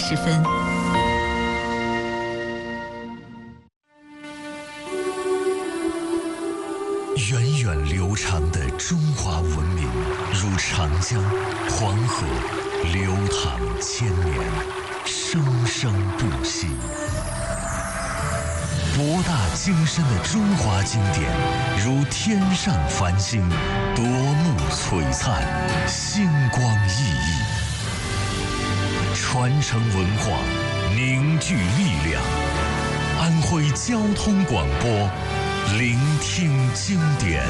30分。 源远流长的中华文明，如长江、黄河，流淌千年，生生不息。博大精深的中华经典，如天上繁星，夺目璀璨，星光熠熠。传承文化，凝聚力量。安徽交通广播，聆听经典。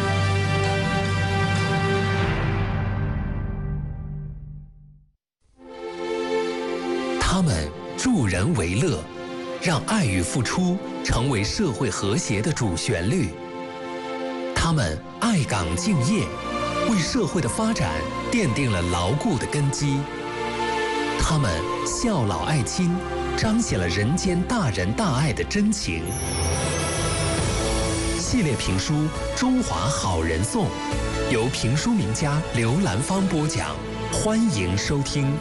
他们助人为乐，让爱与付出成为社会和谐的主旋律。他们爱岗敬业，为社会的发展奠定了牢固的根基。他们孝老爱亲，彰显了人间大仁大爱的真情。系列评书《中华好人颂》，由评书名家刘兰芳播讲，欢迎收听。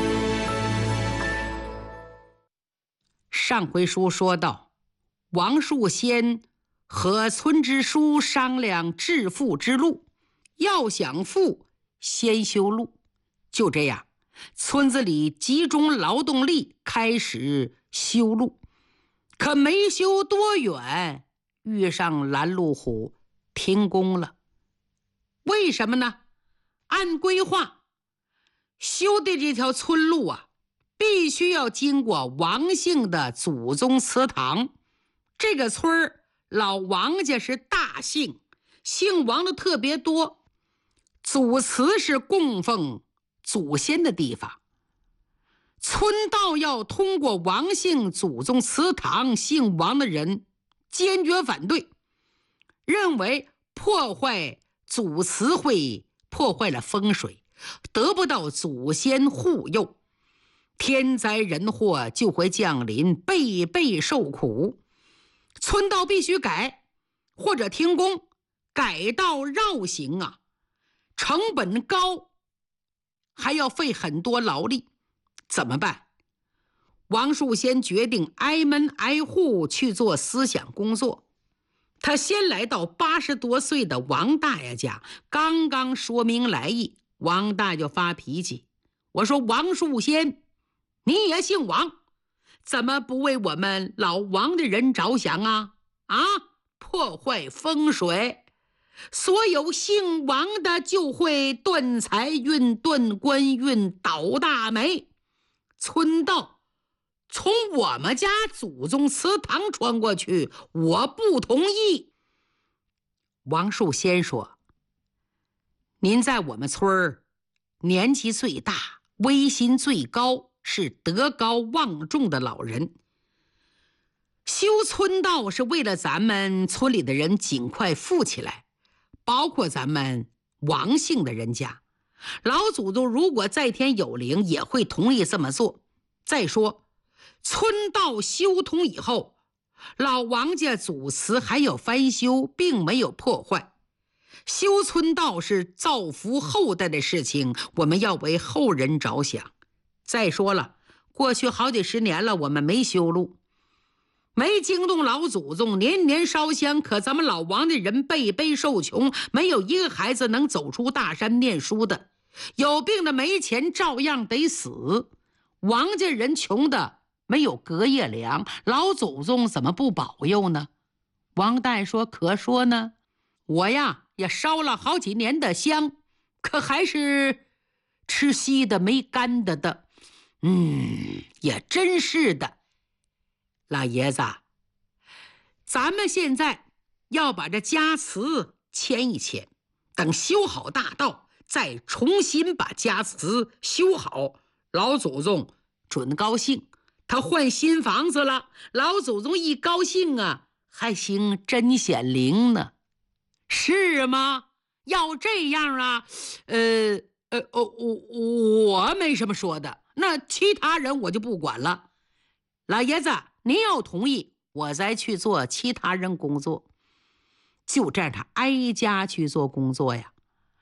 上回书说到，王树先和村支书商量致富之路，要想富，先修路。就这样，村子里集中劳动力开始修路，可没修多远，遇上拦路虎，停工了。为什么呢？按规划，修的这条村路啊，必须要经过王姓的祖宗祠堂。这个村儿老王家是大姓，姓王的特别多，祖祠是供奉祖先的地方。村道要通过王姓祖宗祠堂，姓王的人坚决反对，认为破坏祖祠会破坏了风水，得不到祖先护佑，天灾人祸就会降临，辈辈受苦。村道必须改，或者停工，改道绕行啊，成本高，还要费很多劳力，怎么办？王树先决定挨门挨户去做思想工作。他先来到80多岁的王大爷家，刚刚说明来意，王大爷就发脾气。我说，王树先，你也姓王，怎么不为我们老王的人着想啊？破坏风水，所有姓王的就会断财运、断官运、倒大霉。村道从我们家祖宗祠堂穿过去，我不同意。王树先说，您在我们村儿年纪最大，威信最高，是德高望重的老人。修村道是为了咱们村里的人尽快富起来，包括咱们王姓的人家。老祖宗如果在天有灵，也会同意这么做。再说，村道修通以后，老王家祖祠还有翻修，并没有破坏。修村道是造福后代的事情，我们要为后人着想。再说了，过去好几十年了，我们没修路，没惊动老祖宗，年年烧香，可咱们老王的人辈辈受穷，没有一个孩子能走出大山念书的，有病的没钱照样得死。王家人穷的没有隔夜粮，老祖宗怎么不保佑呢？王大爷说，可说呢，我呀也烧了好几年的香，可还是吃稀的没干的。也真是的。老爷子，咱们现在要把这家祠迁一迁，等修好大道，再重新把家祠修好，老祖宗准高兴。他换新房子了，老祖宗一高兴啊，还行真显灵呢。是吗？要这样啊？我没什么说的，那其他人我就不管了。老爷子，您要同意，我再去做其他人工作。就这样，他挨家去做工作呀。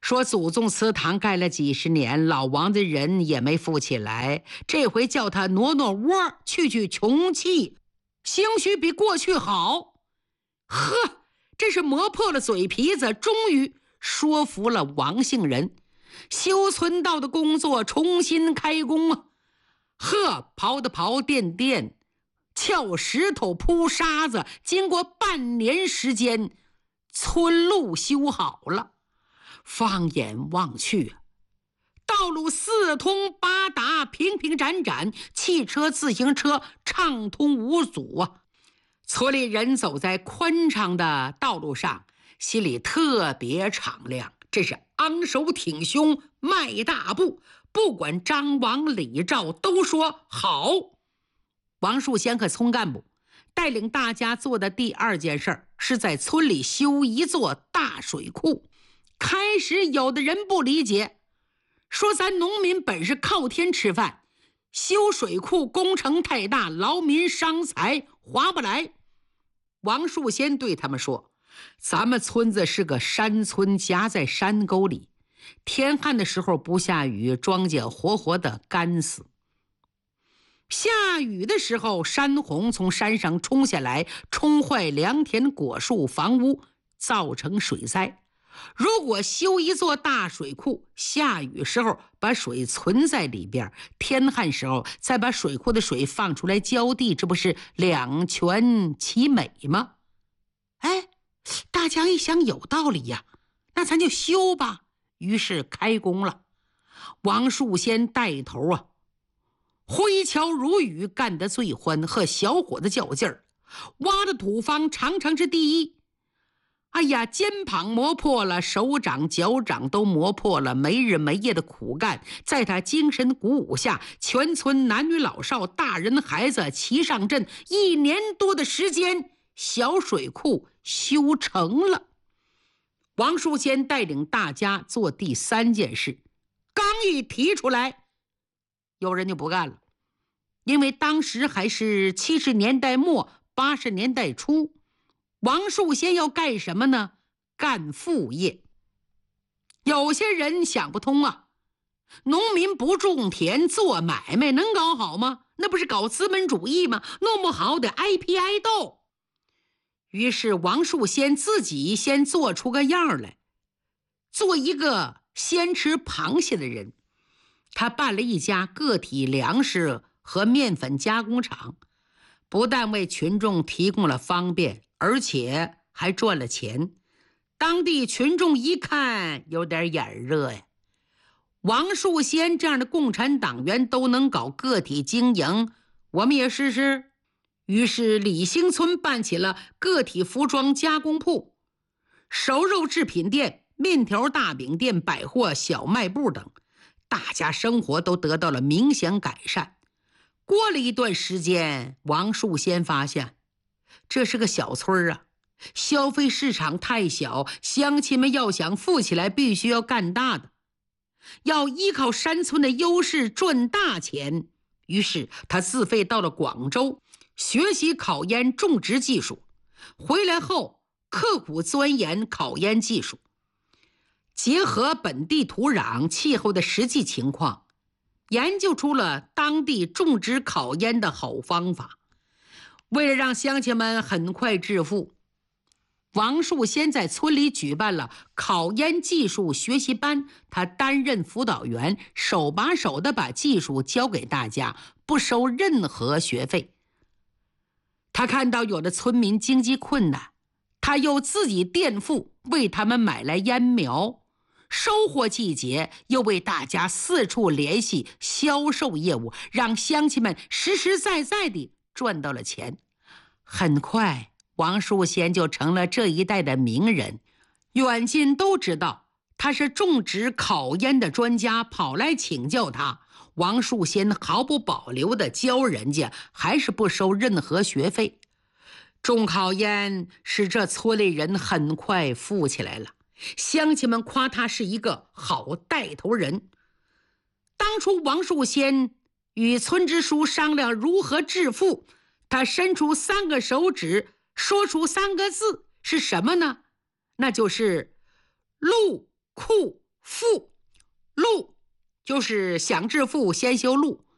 说祖宗祠堂盖了几十年，老王的人也没富起来，这回叫他挪挪窝，去去穷气，兴许比过去好。呵，这是磨破了嘴皮子，终于说服了王姓人。修村道的工作重新开工啊！呵，刨的刨，垫垫，撬石头，铺沙子，经过半年时间，村路修好了。放眼望去，道路四通八达，平平展展，汽车自行车畅通无阻啊！村里人走在宽敞的道路上，心里特别敞亮，这是昂首挺胸迈大步，不管张王李赵都说好。王树先和村干部带领大家做的第二件事是在村里修一座大水库。开始有的人不理解，说咱农民本是靠天吃饭，修水库工程太大，劳民伤财，划不来。王树先对他们说，咱们村子是个山村，夹在山沟里，天旱的时候不下雨，庄稼活活的干死。下雨的时候，山洪从山上冲下来，冲坏良田、果树、房屋，造成水灾。如果修一座大水库，下雨时候把水存在里边，天旱时候再把水库的水放出来浇地，这不是两全其美吗？哎，大家一想有道理呀，那咱就修吧。于是开工了。王树先带头啊，挥锹如雨，干得最欢，和小伙子较劲儿，挖的土方常常是第一。哎呀，肩膀磨破了，手掌脚掌都磨破了，没日没夜的苦干，在他精神鼓舞下，全村男女老少大人孩子齐上阵，1年多的时间，小水库修成了。王树先带领大家做第3件事，刚一提出来，有人就不干了，因为当时还是70年代末80年代初，王树先要干什么呢？干副业。有些人想不通啊，农民不种田做买卖能搞好吗？那不是搞资本主义吗？弄不好得挨批挨斗。于是王树先自己先做出个样来，做一个先吃螃蟹的人。他办了一家个体粮食和面粉加工厂，不但为群众提供了方便，而且还赚了钱。当地群众一看有点眼热呀，王树先这样的共产党员都能搞个体经营，我们也试试。于是李兴村办起了个体服装加工铺、熟肉制品店、面条大饼店、百货小卖部等，大家生活都得到了明显改善。过了一段时间，王树先发现这是个小村啊，消费市场太小，乡亲们要想富起来，必须要干大的，要依靠山村的优势赚大钱。于是他自费到了广州学习烤烟种植技术，回来后刻苦钻研烤烟技术，结合本地土壤气候的实际情况，研究出了当地种植烤烟的好方法。为了让乡亲们很快致富，王树先在村里举办了烤烟技术学习班，他担任辅导员，手把手的把技术教给大家，不收任何学费。他看到有的村民经济困难，他又自己垫付为他们买来烟苗，收获季节又为大家四处联系销售业务，让乡亲们实实在在地赚到了钱。很快王树先就成了这一带的名人，远近都知道他是种植烤烟的专家，跑来请教他。王树先毫不保留地教人家，还是不收任何学费。种烤烟使这村里人很快富起来了，乡亲们夸他是一个好带头人。当初王树先与村支书商量如何致富，他伸出3个手指，说出3个字，是什么呢？那就是路库富，路就是想致富先修路，